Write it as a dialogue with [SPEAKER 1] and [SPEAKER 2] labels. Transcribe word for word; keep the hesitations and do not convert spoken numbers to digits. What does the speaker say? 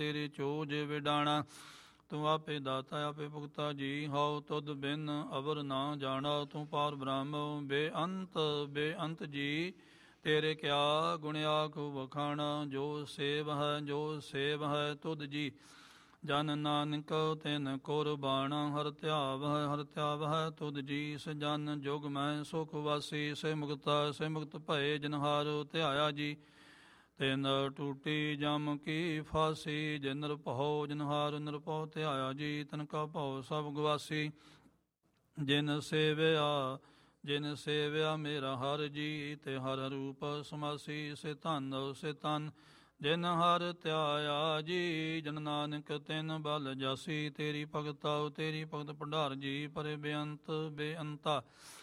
[SPEAKER 1] ਤੇਰੇ ਚੋਜ ਵਿਡਾਣਾ। ਤੂੰ ਆਪੇ ਦਾਤਾ ਆਪੇ ਭੁਗਤਾ ਜੀ, ਹਉ ਤੁਧ ਬਿਨ ਅਵਰ ਨਾ ਜਾਣਾ। ਤੂੰ ਪਾਰ ਬ੍ਰਹਮ ਬੇਅੰਤ ਬੇਅੰਤ ਜੀ, ਤੇਰੇ ਕਿਆ ਗੁਣ ਆਖੁ ਵਖਾਣਾ। ਜੋ ਸੇਵ ਹੈ ਜੋ ਸੇਵ ਹੈ ਤੁਧ ਜੀ, ਜਨ ਨਾਨਕ ਤਿਨ ਕੁਰਬਾਣਾ। ਹਰ ਧਿਆਵ ਹੈ ਹਰ ਧਿਆਵ ਹੈ ਤੁਧ ਜੀ, ਸ ਜਨ ਜੁਗ ਮੈਂ ਸੁਖ ਵਾਸੀ। ਸੇ ਮੁਕਤਾ ਸੇ ਮੁਕਤ ਭਏ ਜਿਨ ਹਾਰ ਧਿਆਇਆ ਜੀ, ਤਿਨ ਟੂਟੀ ਜਮ ਕੀ ਫਾਸੀ। ਜਿਨ ਨਿਰਭਉ ਜਿਨ ਹਾਰ ਨਿਰਭਉ ਧਿਆਇਆ ਜੀ, ਤਿਨ ਕਾ ਭਉ ਸਭ ਗਵਾਸੀ। ਜਿਨ ਸੇਵਿਆ ਜਿਨ ਸੇਵਿਆ ਮੇਰਾ ਹਰ ਜੀ, ਤੇ ਹਰ ਰੂਪ ਸਮਾਸੀ। ਸੇ ਧਨ ਸੇ ਧਨ ਜਿਨ ਹਰ ਧਿਆਇਆ ਜੀ, ਜਨ ਨਾਨਕ ਤਿਨ ਬਲ ਜਾਸੀ। ਤੇਰੀ ਭਗਤਾ ਤੇਰੀ ਭਗਤ ਭੰਡਾਰ ਜੀ, ਪਰੇ ਬੇਅੰਤ ਬੇਅੰਤਾ।